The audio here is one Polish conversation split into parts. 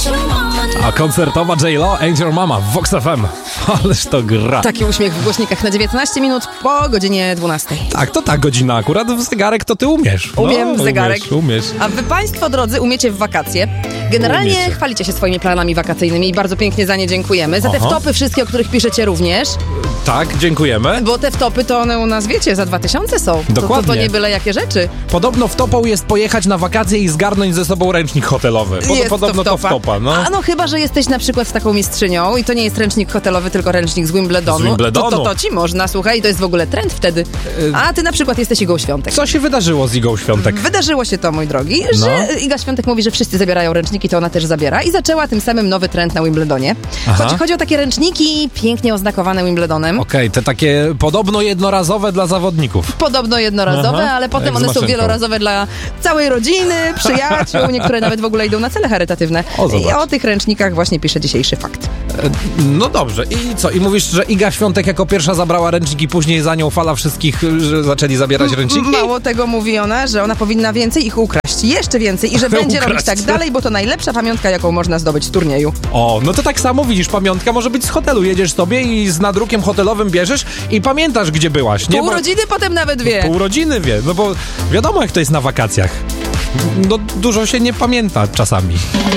A koncertowa J-Lo, Ain't Your Mama w Vox FM. Ależ to gra. Taki uśmiech w głośnikach na 19 minut po godzinie 12. Tak, to ta godzina akurat w zegarek to ty umiesz. Umiem w zegarek. Umiesz. A wy państwo, drodzy, umiecie w wakacje. Generalnie Umiecie. chwalicie się swoimi planami wakacyjnymi i bardzo pięknie za nie dziękujemy. Za te Aha. wtopy wszystkie, o których piszecie również. Tak, dziękujemy. Bo te wtopy to one u nas, wiecie, za 2000 są. Dokładnie. To nie byle jakie rzeczy. Podobno wtopą jest pojechać na wakacje i zgarnąć ze sobą ręcznik hotelowy. Jest Podobno to wtopa, no. A no chyba, że jesteś na przykład z taką mistrzynią i to nie jest ręcznik hotelowy, tylko ręcznik z Wimbledonu. Z Wimbledonu. To ci można, słuchaj, i to jest w ogóle trend wtedy. A ty na przykład jesteś Igą Świątek. Co się wydarzyło z Igą Świątek? Wydarzyło się to, mój drogi, No. że Iga Świątek mówi, że wszyscy zabierają ręczniki, to ona też zabiera i zaczęła tym samym nowy trend na Wimbledonie. Aha. Chodzi o takie ręczniki pięknie oznakowane Wimbledonem. Okej, te takie podobno jednorazowe dla zawodników. Podobno jednorazowe, Aha, ale potem jak z one są maszynką. wielorazowe dla całej rodziny, przyjaciół, niektóre nawet w ogóle idą na cele charytatywne. O, zobacz. I o tych ręcznikach właśnie pisze dzisiejszy fakt. No dobrze, i co? I mówisz, że Iga Świątek jako pierwsza zabrała ręczniki, później za nią fala wszystkich, że zaczęli zabierać ręczniki? Mało tego mówi ona, że ona powinna więcej ich ukraść, jeszcze więcej i że będzie Ukraść. robić tak dalej, bo to najlepsza pamiątka, jaką można zdobyć z turnieju. O, no to tak samo widzisz, pamiątka może być z hotelu. Jedziesz sobie i z nadrukiem hotelowym bierzesz i pamiętasz, gdzie byłaś, nie? Pół rodziny, potem nawet dwie. Pół rodziny wie, no bo wiadomo, jak to jest na wakacjach. No dużo się nie pamięta czasami.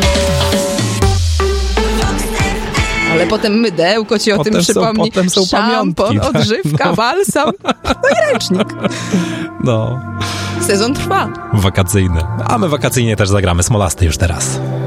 Ale potem mydełko ci o Potem tym są- przypomni. potem są Szampon, pamiątki, tak, odżywka, no. balsam, no i ręcznik. No, Sezon trwa. wakacyjny. A my wakacyjnie też zagramy Smolasty już teraz.